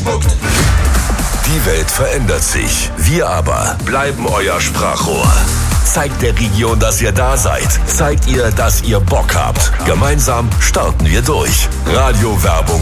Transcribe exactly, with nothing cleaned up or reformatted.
ausspuckt. Die Welt verändert sich. Wir aber bleiben euer Sprachrohr. Zeigt der Region, dass ihr da seid. Zeigt ihr, dass ihr Bock habt. Gemeinsam starten wir durch. Radio Werbung